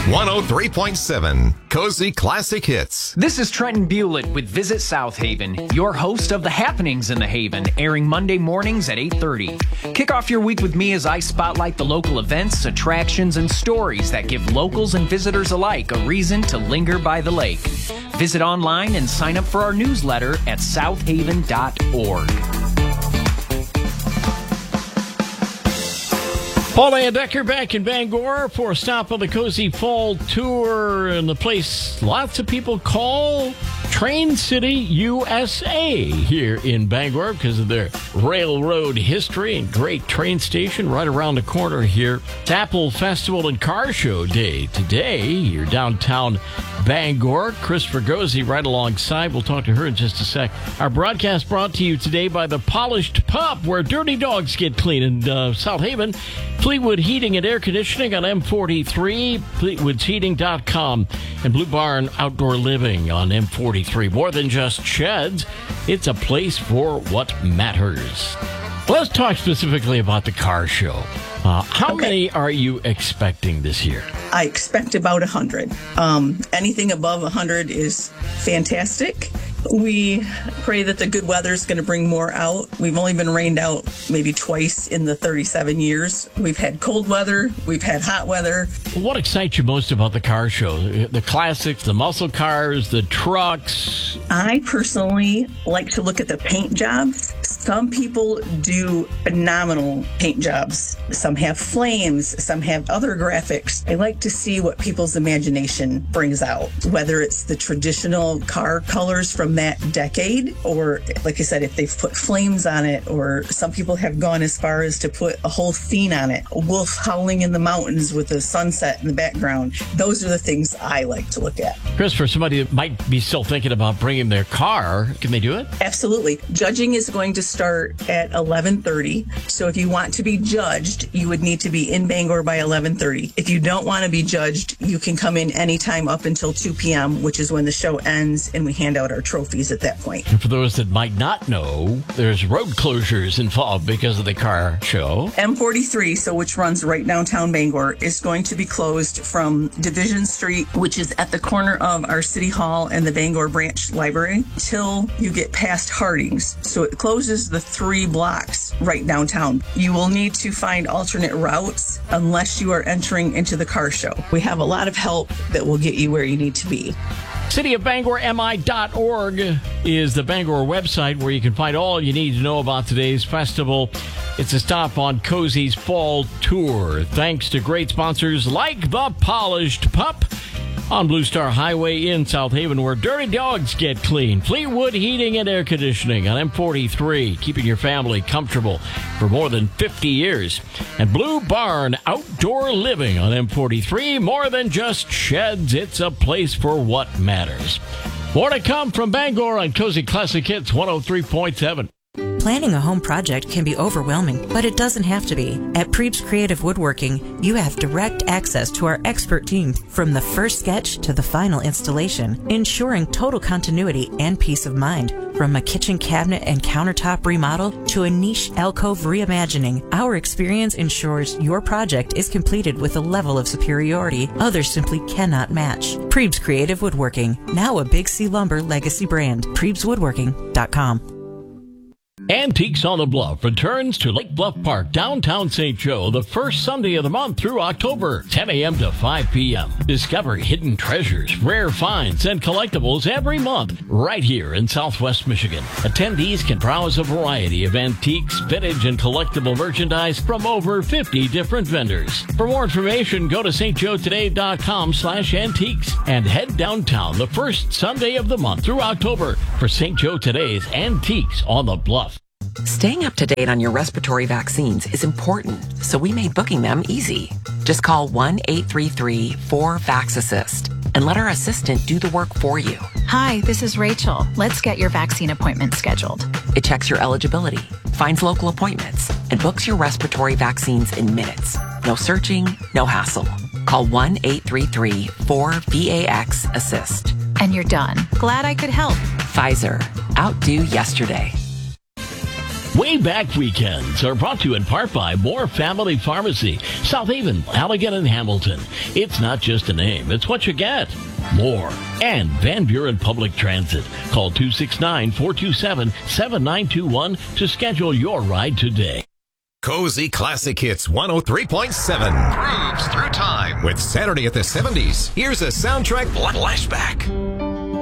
103.7 Cozy Classic Hits. This is Trenton Bewlett with Visit South Haven, your host of The Happenings in the Haven, airing Monday mornings at 8:30. Kick off your week with me as I spotlight the local events, attractions, and stories that give locals and visitors alike a reason to linger by the lake. Visit online and sign up for our newsletter at southaven.org. Paul Landecker back in Bangor for a stop on the Cozy Fall Tour, and the place lots of people call Train City, USA, here in Bangor because of their railroad history and great train station right around the corner here. It's Apple Festival and Car Show Day today. You're downtown Bangor. Chris Fergozzi right alongside. We'll talk to her in just a sec. Our broadcast brought to you today by the Polished Pup, where dirty dogs get clean in South Haven. Fleetwood Heating and Air Conditioning on M43, FleetwoodHeating.com, and Blue Barn Outdoor Living on M43. More than just sheds, it's a place for what matters. Let's talk specifically about the car show. How many are you expecting this year? I expect about 100. Anything above 100 is fantastic. We pray that the good weather is going to bring more out. We've only been rained out maybe twice in the 37 years. We've had cold weather. We've had hot weather. What excites you most about the car show? The classics, the muscle cars, the trucks? I personally like to look at the paint jobs. Some people do phenomenal paint jobs. Some have flames. Some have other graphics. I like to see what people's imagination brings out, whether it's the traditional car colors from that decade, or like I said, if they've put flames on it, or some people have gone as far as to put a whole scene on it. A wolf howling in the mountains with the sunset in the background. Those are the things I like to look at. Chris, for somebody that might be still thinking about bringing their car, can they do it? Absolutely. Judging is going to start at 11:30. So if you want to be judged, you would need to be in Bangor by 11:30. If you don't want to be judged, you can come in anytime up until 2 p.m., which is when the show ends, and we hand out our trophies at that point. And for those that might not know, there's road closures involved because of the car show. M43, so which runs right downtown Bangor, is going to be closed from Division Street, which is at the corner of our City Hall and the Bangor Branch Library, till you get past Harding's. So it closes the 3 blocks right downtown. You will need to find alternate routes unless you are entering into the car show. We have a lot of help that will get you where you need to be. cityofbangormi.org is the Bangor website where you can find all you need to know about today's festival. It's a stop on Cozy's Fall Tour, thanks to great sponsors like the Polished Pup on Blue Star Highway in South Haven, where dirty dogs get clean. Fleetwood Heating and Air Conditioning on M43, keeping your family comfortable for more than 50 years. And Blue Barn Outdoor Living on M43, more than just sheds, it's a place for what matters. More to come from Bangor on Cozy Classic Hits 103.7. Planning a home project can be overwhelming, but it doesn't have to be. At Preeb's Creative Woodworking, you have direct access to our expert team from the first sketch to the final installation, ensuring total continuity and peace of mind. From a kitchen cabinet and countertop remodel to a niche alcove reimagining, our experience ensures your project is completed with a level of superiority others simply cannot match. Preeb's Creative Woodworking, now a Big C Lumber legacy brand. PreebsWoodworking.com. Antiques on the Bluff returns to Lake Bluff Park, downtown St. Joe, the first Sunday of the month through October, 10 a.m. to 5 p.m. Discover hidden treasures, rare finds, and collectibles every month right here in Southwest Michigan. Attendees can browse a variety of antiques, vintage, and collectible merchandise from over 50 different vendors. For more information, go to stjoetoday.com/antiques and head downtown the first Sunday of the month through October for St. Joe Today's Antiques on the Bluff. Staying up to date on your respiratory vaccines is important, so we made booking them easy. Just call 1-833-4-VAX-ASSIST and let our assistant do the work for you. Hi, this is Rachel. Let's get your vaccine appointment scheduled. It checks your eligibility, finds local appointments, and books your respiratory vaccines in minutes. No searching, no hassle. Call 1-833-4-VAX-ASSIST. And you're done. Glad I could help. Pfizer. Outdo yesterday. Way Back Weekends are brought to you in part by Moore Family Pharmacy, South Haven, Allegan, and Hamilton. It's not just a name, it's what you get. More. And Van Buren Public Transit. Call 269-427-7921 to schedule your ride today. Cozy Classic Hits 103.7 grooves through time with Saturday at the 70s. Here's a soundtrack flashback.